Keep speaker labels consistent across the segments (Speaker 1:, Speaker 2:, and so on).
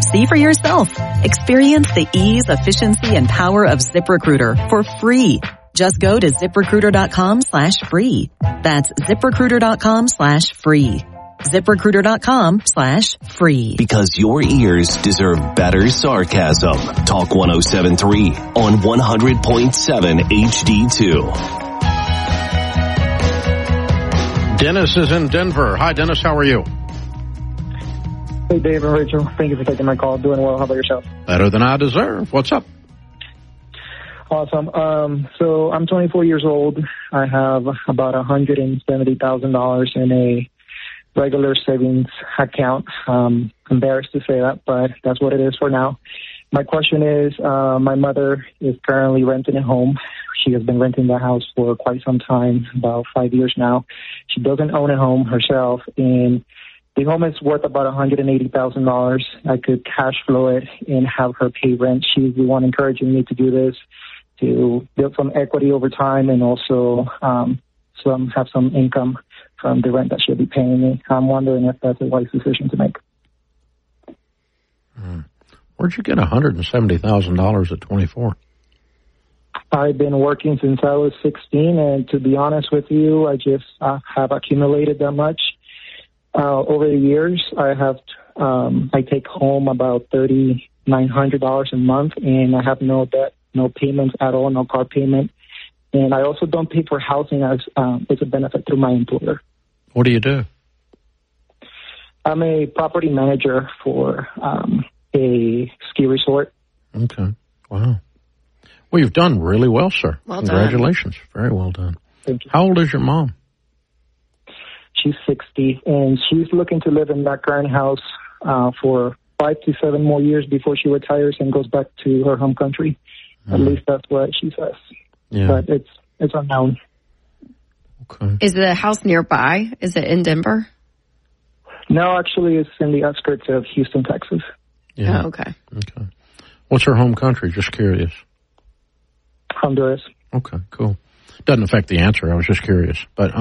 Speaker 1: See for yourself. Experience the ease, efficiency, and power of ZipRecruiter for free. Just go to ZipRecruiter.com/free. That's ZipRecruiter.com/free. ZipRecruiter.com/free.
Speaker 2: Because your ears deserve better sarcasm. Talk 107.3 on 100.7 HD2.
Speaker 3: Dennis is in Denver. Hi, Dennis. How are you?
Speaker 4: Hey, Dave and Rachel. Thank you for taking my call. Doing well. How about yourself?
Speaker 3: Better than I deserve. What's up?
Speaker 4: Awesome. So I'm 24 years old. I have about $170,000 in a regular savings account. Embarrassed to say that, but that's what it is for now. My question is, my mother is currently renting a home. She has been renting the house for quite some time, about 5 years now. She doesn't own a home herself, and the home is worth about $180,000. I could cash flow it and have her pay rent. She's the one encouraging me to do this, to build some equity over time and also have some income from the rent that she'll be paying me. I'm wondering if that's a wise decision to make.
Speaker 3: Where'd you get $170,000 at 24?
Speaker 4: I've been working since I was 16, and to be honest with you, I just have accumulated that much. Over the years, I take home about $3,900 a month, and I have no debt, no payments at all, no car payment. And I also don't pay for housing as a benefit through my employer.
Speaker 3: What do you do?
Speaker 4: I'm a property manager for a ski resort.
Speaker 3: Okay. Wow. Well, you've done really well, sir.
Speaker 5: Well
Speaker 3: Congratulations.
Speaker 5: Done.
Speaker 3: Very well done.
Speaker 4: Thank you.
Speaker 3: How old is your mom?
Speaker 4: She's 60, and she's looking to live in that current house for 5 to 7 more years before she retires and goes back to her home country. At least that's what she says.
Speaker 3: Yeah.
Speaker 4: But it's unknown.
Speaker 3: Okay.
Speaker 5: Is the house nearby? Is it in Denver?
Speaker 4: No, actually, it's in the outskirts of Houston, Texas.
Speaker 3: Yeah.
Speaker 5: Oh, okay.
Speaker 3: Okay. What's her home country? Just curious.
Speaker 4: Honduras.
Speaker 3: Okay, cool. Doesn't affect the answer. I was just curious. But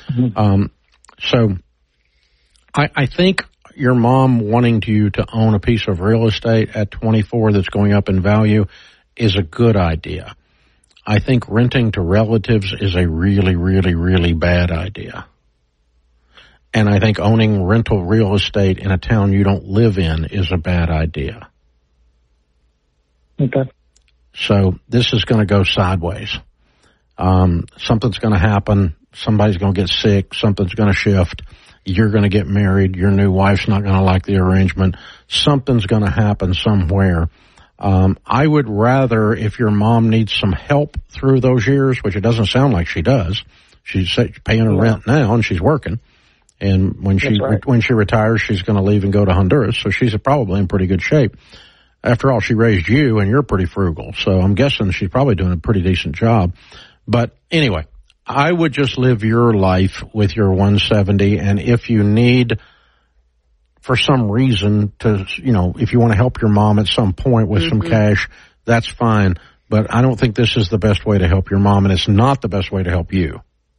Speaker 3: so I think your mom wanting you to own a piece of real estate at 24 that's going up in value is a good idea. I think renting to relatives is a really, really, really bad idea. And I think owning rental real estate in a town you don't live in is a bad idea.
Speaker 4: Okay.
Speaker 3: So this is going to go sideways. Something's going to happen. Somebody's going to get sick. Something's going to shift. You're going to get married. Your new wife's not going to like the arrangement. Something's going to happen somewhere. I would rather, if your mom needs some help through those years, which it doesn't sound like she does, she's paying her rent now and she's working. And when she retires, she's going to leave and go to Honduras. So she's probably in pretty good shape. After all, she raised you and you're pretty frugal. So I'm guessing she's probably doing a pretty decent job. But anyway, I would just live your life with your 170. And if you need, for some reason, to, if you want to help your mom at some point with some cash, that's fine. But I don't think this is the best way to help your mom, and it's not the best way to help you.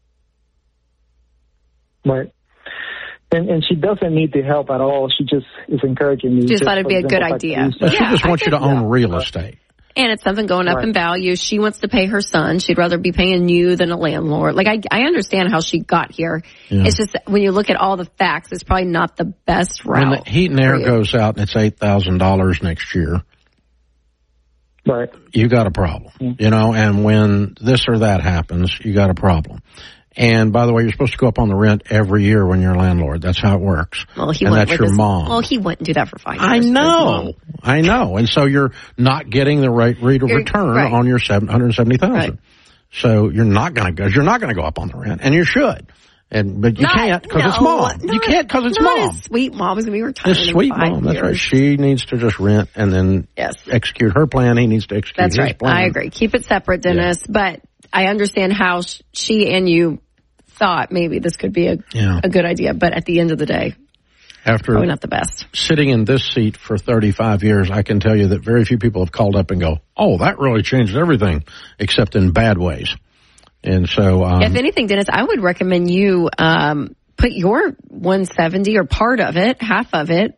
Speaker 4: Right. And she doesn't need the help at all. She just is encouraging me.
Speaker 5: She just thought it'd be a good idea.
Speaker 3: She just wants you to own real estate.
Speaker 5: And it's something going up in value. She wants to pay her son. She'd rather be paying you than a landlord. Like, I understand how she got here. Yeah. It's just, when you look at all the facts, it's probably not the best route.
Speaker 3: When the heat and air goes out and it's $8,000 next year,
Speaker 4: right,
Speaker 3: you got a problem. And when this or that happens, you got a problem. And by the way, you're supposed to go up on the rent every year when you're a landlord. That's how it works.
Speaker 5: Well,
Speaker 3: and that's your mom.
Speaker 5: Well, he wouldn't do that for 5 years.
Speaker 3: I know. And so you're not getting the right rate of return on your $170,000. Right. So you're not going to go up on the rent, and you should. But you can't because it's mom. You can't because it's mom.
Speaker 5: His sweet mom is going to be retired.
Speaker 3: His sweet mom. That's right. She needs to just rent and then execute her plan. He needs to execute his plan.
Speaker 5: I agree. Keep it separate, Dennis. Yeah. But I understand how she and you thought maybe this could be a good idea. But at the end of the day, probably not the best.
Speaker 3: Sitting in this seat for 35 years, I can tell you that very few people have called up and go, oh, that really changed everything, except in bad ways. And so,
Speaker 5: if anything, Dennis, I would recommend you put your 170 or part of it, half of it,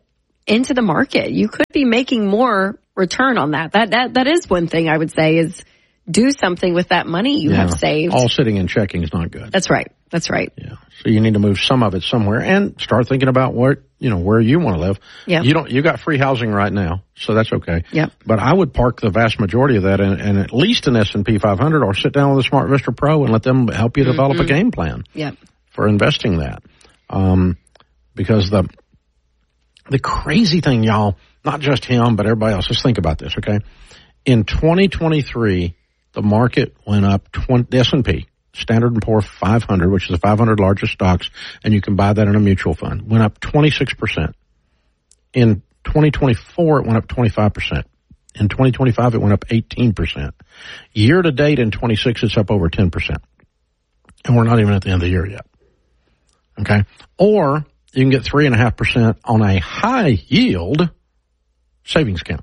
Speaker 5: into the market. You could be making more return on that. That is one thing I would say is do something with that money you have saved.
Speaker 3: All sitting in checking is not good.
Speaker 5: That's right.
Speaker 3: Yeah. So you need to move some of it somewhere and start thinking about where you want to live.
Speaker 5: Yeah.
Speaker 3: You got free housing right now, so that's okay.
Speaker 5: Yeah.
Speaker 3: But I would park the vast majority of that in at least an S&P 500 or sit down with a Smart Vista Pro and let them help you develop a game plan for investing that. Because the crazy thing, y'all, not just him, but everybody else, just think about this, okay? In 2023, the market went up, the S&P, Standard & Poor's 500, which is the 500 largest stocks, and you can buy that in a mutual fund, went up 26%. In 2024, it went up 25%. In 2025, it went up 18%. Year to date in 26, it's up over 10%. And we're not even at the end of the year yet. Okay? Or you can get 3.5% on a high yield savings account.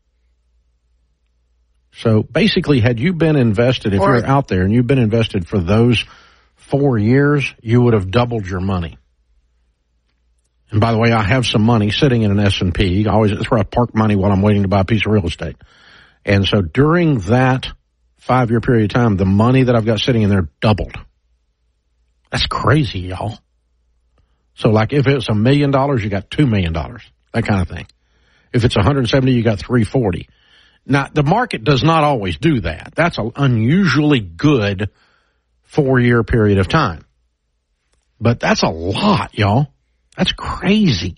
Speaker 3: So basically, had you been invested, if you're out there and you've been invested for those 4 years, you would have doubled your money. And by the way, I have some money sitting in an S&P. That's where I park money while I'm waiting to buy a piece of real estate. And so during that 5-year period of time, the money that I've got sitting in there doubled. That's crazy, y'all. So like if it's $1 million, you got $2 million, that kind of thing. If it's 170, you got 340. Now, the market does not always do that. That's an unusually good 4-year period of time. But that's a lot, y'all. That's crazy.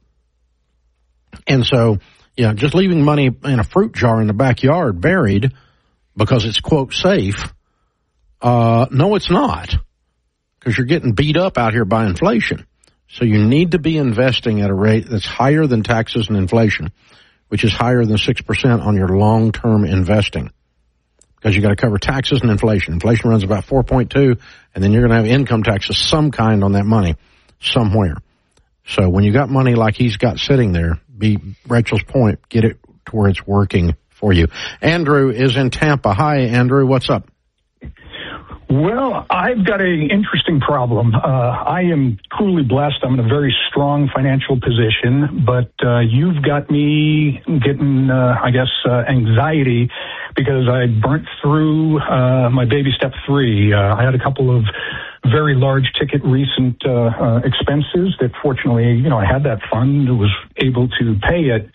Speaker 3: And so, just leaving money in a fruit jar in the backyard buried because it's, quote, safe, no, it's not. Because you're getting beat up out here by inflation. So you need to be investing at a rate that's higher than taxes and inflation, which is higher than 6% on your long-term investing. Because you got to cover taxes and inflation. Inflation runs about 4.2, and then you're going to have income taxes some kind on that money somewhere. So when you got money like he's got sitting there, be Rachel's point, get it to where it's working for you. Andrew is in Tampa. Hi, Andrew. What's up?
Speaker 6: Well, I've got an interesting problem. I am truly blessed. I'm in a very strong financial position, but you've got me getting, anxiety because I burnt through my baby step 3. I had a couple of very large ticket recent expenses that fortunately, I had that fund, was able to pay it.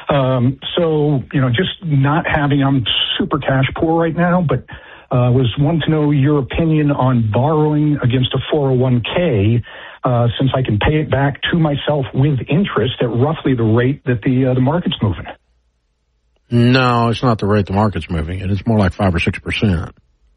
Speaker 6: Just not having, I'm super cash poor right now, but was wanting to know your opinion on borrowing against a 401k, since I can pay it back to myself with interest at roughly the rate that the market's moving.
Speaker 3: No, it's not the rate the market's moving at. It's more like 5 or 6%.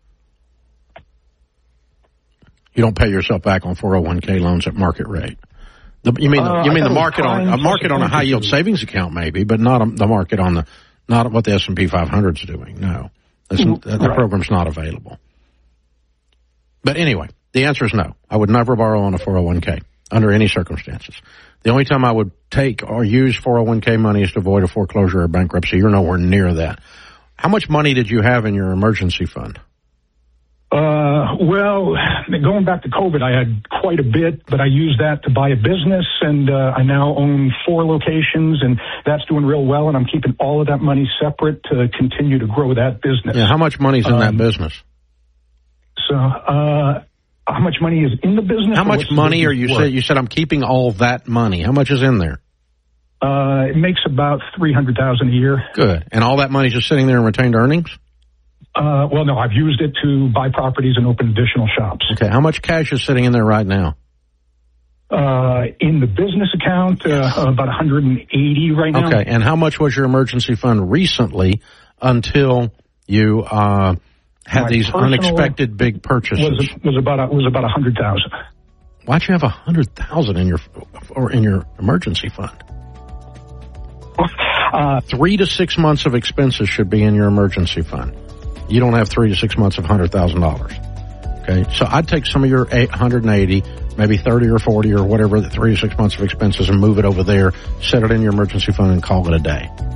Speaker 3: You don't pay yourself back on 401k loans at market rate. You mean the market on a high yield savings account maybe, but not the market on not what the S&P 500 is doing. No. The program's not available. But anyway, the answer is no. I would never borrow on a 401k under any circumstances. The only time I would take or use 401k money is to avoid a foreclosure or bankruptcy. You're nowhere near that. How much money did you have in your emergency fund?
Speaker 6: Going back to COVID, I had quite a bit, but I used that to buy a business, and I now own 4 locations, and that's doing real well, and I'm keeping all of that money separate to continue to grow that business.
Speaker 3: Yeah, how much money's in that business?
Speaker 6: So, how much money is in the business?
Speaker 3: How much money are you said? You said I'm keeping all that money. How much is in there?
Speaker 6: It makes about $300,000 a year.
Speaker 3: Good. And all that money's just sitting there in retained earnings?
Speaker 6: No, I've used it to buy properties and open additional shops.
Speaker 3: Okay, how much cash is sitting in there right now?
Speaker 6: In the business account, about 180 right now.
Speaker 3: Okay, and how much was your emergency fund recently until you had these unexpected big purchases?
Speaker 6: Was about 100,000.
Speaker 3: Why'd you have 100,000 in your emergency fund? 3 to 6 months of expenses should be in your emergency fund. You don't have 3 to 6 months of $100,000. Okay, so I'd take some of your 180, maybe 30 or 40 or whatever, the 3 to 6 months of expenses, and move it over there, set it in your emergency fund, and call it a day.